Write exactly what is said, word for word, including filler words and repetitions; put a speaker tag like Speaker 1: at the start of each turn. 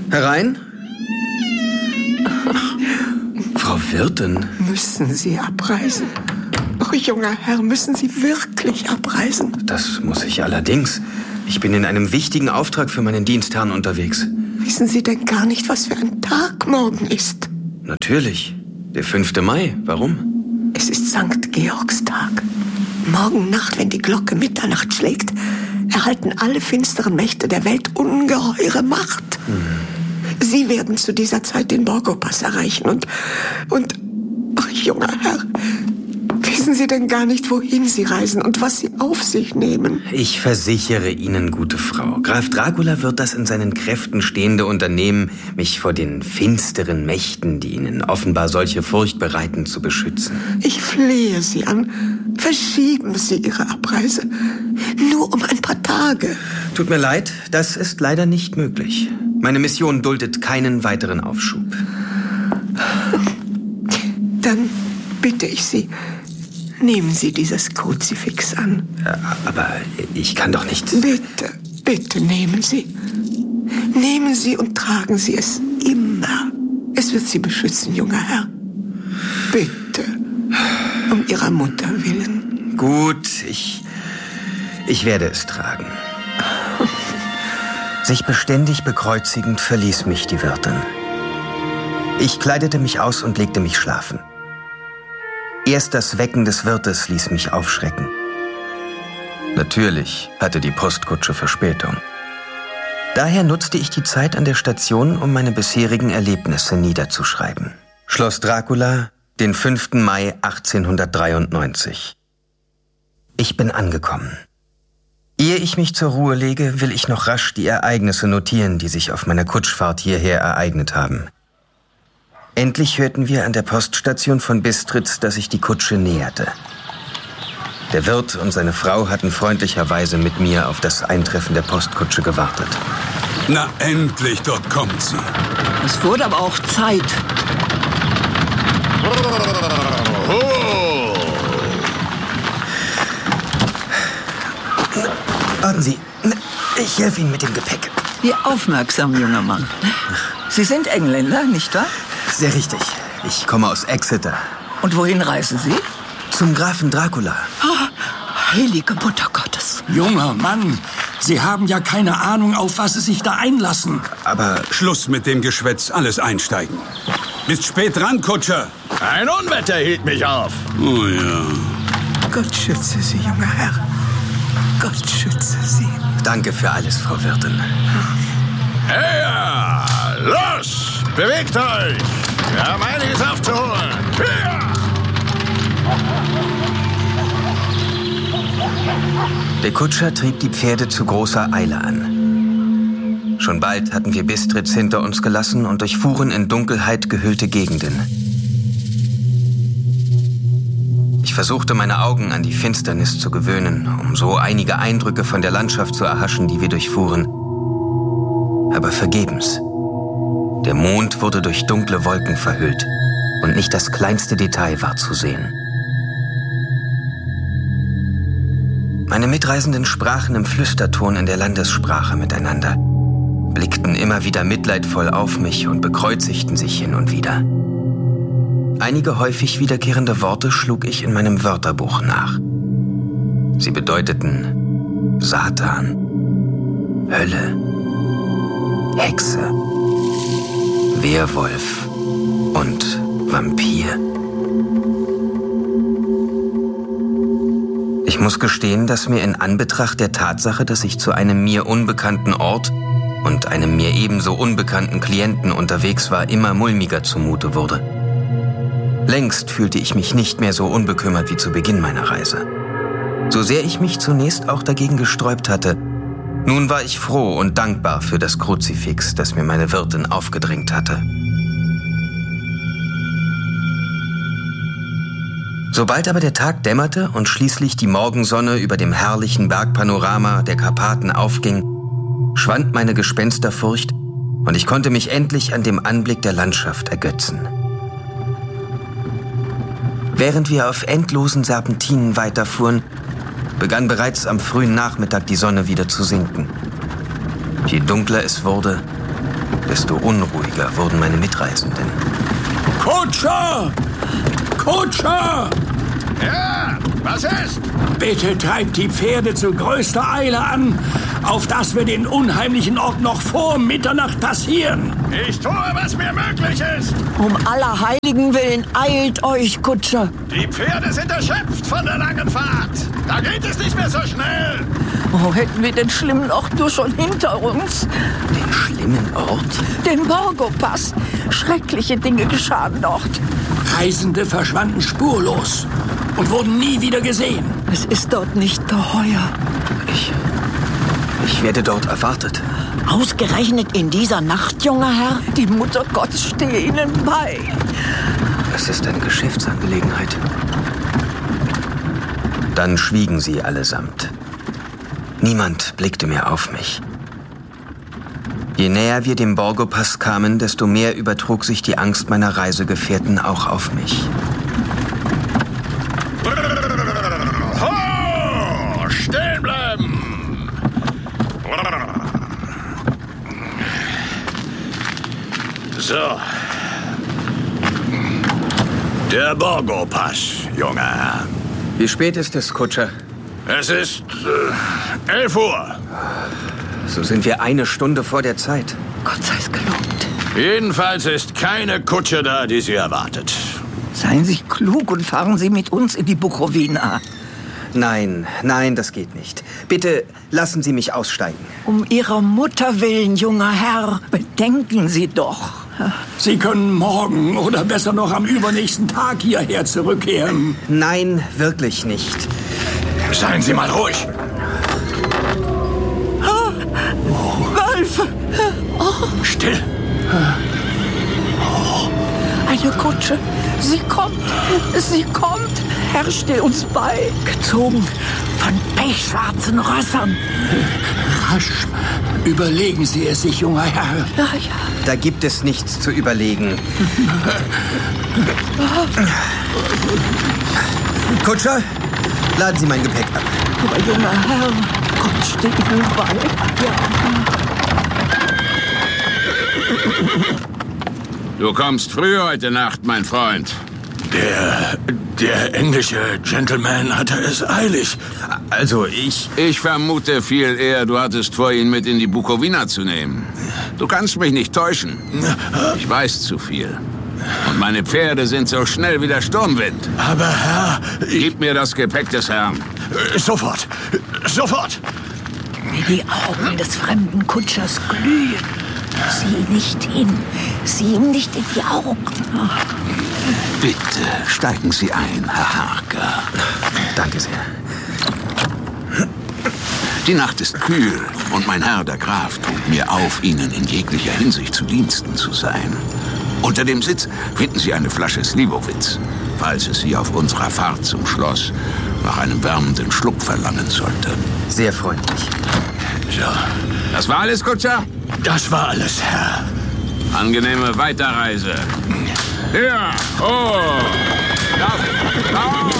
Speaker 1: Herein? Frau Wirtin.
Speaker 2: Müssen Sie abreisen? Oh, junger Herr, müssen Sie wirklich abreisen?
Speaker 1: Das muss ich allerdings. Ich bin in einem wichtigen Auftrag für meinen Dienstherrn unterwegs.
Speaker 2: Wissen Sie denn gar nicht, was für ein Tag morgen ist?
Speaker 1: Natürlich. Der fünfte Mai. Warum?
Speaker 2: Es ist Sankt Georgstag. Morgen Nacht, wenn die Glocke Mitternacht schlägt, erhalten alle finsteren Mächte der Welt ungeheure Macht. Hm. Sie werden zu dieser Zeit den Borgo-Pass erreichen und... und... Ach, junger Herr, wissen Sie denn gar nicht, wohin Sie reisen und was Sie auf sich nehmen?
Speaker 1: Ich versichere Ihnen, gute Frau, Graf Dracula wird das in seinen Kräften stehende Unternehmen, mich vor den finsteren Mächten, die Ihnen offenbar solche Furcht bereiten, zu beschützen.
Speaker 2: Ich flehe Sie an, verschieben Sie Ihre Abreise. Nur um ein paar Tage.
Speaker 1: Tut mir leid, das ist leider nicht möglich. Meine Mission duldet keinen weiteren Aufschub.
Speaker 2: Dann bitte ich Sie, nehmen Sie dieses Kruzifix an.
Speaker 1: Aber ich kann doch nicht...
Speaker 2: Bitte, bitte nehmen Sie. Nehmen Sie und tragen Sie es immer. Es wird Sie beschützen, junger Herr. Bitte, um Ihrer Mutter willen.
Speaker 1: Gut, ich... ich werde es tragen. Sich beständig bekreuzigend verließ mich die Wirtin. Ich kleidete mich aus und legte mich schlafen. Erst das Wecken des Wirtes ließ mich aufschrecken. Natürlich hatte die Postkutsche Verspätung. Daher nutzte ich die Zeit an der Station, um meine bisherigen Erlebnisse niederzuschreiben. Schloss Dracula, den fünften Mai achtzehnhundertdreiundneunzig. Ich bin angekommen. Ehe ich mich zur Ruhe lege, will ich noch rasch die Ereignisse notieren, die sich auf meiner Kutschfahrt hierher ereignet haben. Endlich hörten wir an der Poststation von Bistritz, dass sich die Kutsche näherte. Der Wirt und seine Frau hatten freundlicherweise mit mir auf das Eintreffen der Postkutsche gewartet.
Speaker 3: Na endlich, dort kommt sie.
Speaker 4: Es wurde aber auch Zeit.
Speaker 1: Warten Sie, ich helfe Ihnen mit dem Gepäck.
Speaker 4: Wie aufmerksam, junger Mann. Sie sind Engländer, nicht wahr?
Speaker 1: Sehr richtig. Ich komme aus Exeter.
Speaker 4: Und wohin reisen Sie?
Speaker 1: Zum Grafen Dracula.
Speaker 4: Oh, heilige Mutter Gottes.
Speaker 5: Junger Mann, Sie haben ja keine Ahnung, auf was Sie sich da einlassen.
Speaker 1: Aber...
Speaker 3: Schluss mit dem Geschwätz, alles einsteigen. Bist spät dran, Kutscher.
Speaker 6: Ein Unwetter hielt mich auf.
Speaker 3: Oh ja.
Speaker 2: Gott schütze Sie, junger Herr. Gott schütze Sie.
Speaker 1: Danke für alles, Frau Wirtin.
Speaker 6: Hey, ja, los! Bewegt euch! Wir haben einiges aufzuholen. Ja.
Speaker 1: Der Kutscher trieb die Pferde zu großer Eile an. Schon bald hatten wir Bistritz hinter uns gelassen und durchfuhren in Dunkelheit gehüllte Gegenden. Ich versuchte, meine Augen an die Finsternis zu gewöhnen, um so einige Eindrücke von der Landschaft zu erhaschen, die wir durchfuhren. Aber vergebens. Der Mond wurde durch dunkle Wolken verhüllt und nicht das kleinste Detail war zu sehen. Meine Mitreisenden sprachen im Flüsterton in der Landessprache miteinander, blickten immer wieder mitleidvoll auf mich und bekreuzigten sich hin und wieder. Einige häufig wiederkehrende Worte schlug ich in meinem Wörterbuch nach. Sie bedeuteten Satan, Hölle, Hexe, Werwolf und Vampir. Ich muss gestehen, dass mir in Anbetracht der Tatsache, dass ich zu einem mir unbekannten Ort und einem mir ebenso unbekannten Klienten unterwegs war, immer mulmiger zumute wurde. Längst fühlte ich mich nicht mehr so unbekümmert wie zu Beginn meiner Reise. So sehr ich mich zunächst auch dagegen gesträubt hatte, nun war ich froh und dankbar für das Kruzifix, das mir meine Wirtin aufgedrängt hatte. Sobald aber der Tag dämmerte und schließlich die Morgensonne über dem herrlichen Bergpanorama der Karpaten aufging, schwand meine Gespensterfurcht und ich konnte mich endlich an dem Anblick der Landschaft ergötzen. Während wir auf endlosen Serpentinen weiterfuhren, begann bereits am frühen Nachmittag die Sonne wieder zu sinken. Je dunkler es wurde, desto unruhiger wurden meine Mitreisenden.
Speaker 5: Kutscher! Kutscher!
Speaker 6: Ja, was ist?
Speaker 5: Bitte treibt die Pferde zu größter Eile an, auf dass wir den unheimlichen Ort noch vor Mitternacht passieren.
Speaker 6: Ich tue, was mir möglich ist.
Speaker 4: Um aller Heiligen willen, eilt euch, Kutscher.
Speaker 6: Die Pferde sind erschöpft von der langen Fahrt. Da geht es nicht mehr so schnell.
Speaker 4: Oh, hätten wir den schlimmen Ort nur schon hinter uns.
Speaker 1: Den schlimmen Ort?
Speaker 4: Den Borgo-Pass. Schreckliche Dinge geschahen dort.
Speaker 5: Reisende verschwanden spurlos und wurden nie wieder gesehen.
Speaker 4: Es ist dort nicht geheuer.
Speaker 1: Ich... Ich werde dort erwartet.
Speaker 7: Ausgerechnet in dieser Nacht, junger Herr?
Speaker 4: Die Mutter Gottes stehe Ihnen bei.
Speaker 1: Es ist eine Geschäftsangelegenheit. Dann schwiegen sie allesamt. Niemand blickte mehr auf mich. Je näher wir dem Borgo-Pass kamen, desto mehr übertrug sich die Angst meiner Reisegefährten auch auf mich.
Speaker 6: Ho! Stehen bleiben! So. Der Borgo-Pass, junger Herr.
Speaker 1: Wie spät ist es, Kutscher?
Speaker 6: Es ist äh, elf Uhr.
Speaker 1: So sind wir eine Stunde vor der Zeit.
Speaker 4: Gott sei's gelobt.
Speaker 6: Jedenfalls ist keine Kutsche da, die Sie erwartet.
Speaker 4: Seien Sie klug und fahren Sie mit uns in die Bukowina.
Speaker 1: Nein, nein, das geht nicht. Bitte lassen Sie mich aussteigen.
Speaker 4: Um Ihrer Mutter willen, junger Herr, bedenken Sie doch.
Speaker 5: Sie können morgen oder besser noch am übernächsten Tag hierher zurückkehren.
Speaker 1: Nein, wirklich nicht.
Speaker 6: Seien Sie mal ruhig.
Speaker 4: Wölfe! Oh,
Speaker 6: Still.
Speaker 4: eine Kutsche. Sie kommt. Sie kommt. Herr, steh uns bei.
Speaker 7: Gezogen von pechschwarzen Rössern.
Speaker 5: Rasch. Überlegen Sie es sich, junger Herr.
Speaker 4: Ja, ja.
Speaker 1: Da gibt es nichts zu überlegen. Kutscher, laden Sie mein Gepäck ab.
Speaker 4: Aber junger Herr, Gott steht Ihnen bei. Ja.
Speaker 3: Du kommst früh heute Nacht, mein Freund.
Speaker 6: Der, der englische Gentleman hatte es eilig.
Speaker 1: Also ich...
Speaker 3: Ich vermute viel eher, du hattest vor, ihn mit in die Bukowina zu nehmen. Du kannst mich nicht täuschen. Ich weiß zu viel. Und meine Pferde sind so schnell wie der Sturmwind.
Speaker 6: Aber Herr...
Speaker 3: Gib mir das Gepäck des Herrn.
Speaker 6: Sofort. Sofort.
Speaker 7: Wie die Augen des fremden Kutschers glühen. Sieh nicht hin. Sieh ihm nicht in die Augen.
Speaker 3: Bitte steigen Sie ein, Herr Harker.
Speaker 1: Danke sehr.
Speaker 3: Die Nacht ist kühl und mein Herr, der Graf, trug mir auf, Ihnen in jeglicher Hinsicht zu Diensten zu sein. Unter dem Sitz finden Sie eine Flasche Slivovitz, falls es Sie auf unserer Fahrt zum Schloss nach einem wärmenden Schluck verlangen sollte.
Speaker 1: Sehr freundlich.
Speaker 6: So,
Speaker 3: Das war alles, Kutscher?
Speaker 6: das war alles, Herr.
Speaker 3: Angenehme Weiterreise. Ja, oh. Lauf, lauf.